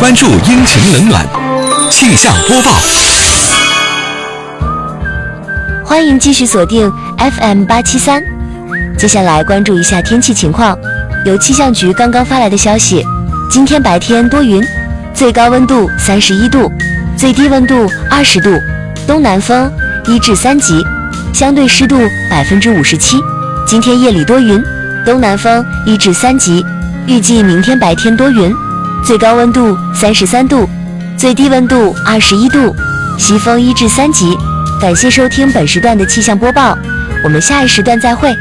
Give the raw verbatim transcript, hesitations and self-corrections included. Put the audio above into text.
关注阴晴冷暖，气象播报。 欢迎继续锁定 F M 八七三。接下来关注一下天气情况。由气象局刚刚发来的消息，今天白天多云，最高温度三十一度，最低温度二十度，东南风一至三级，相对湿度百分之五十七。今天夜里多云，东南风一至三级，预计明天白天多云，最高温度三十三度，最低温度二十一度，西风一至三级。感谢收听本时段的气象播报，我们下一时段再会。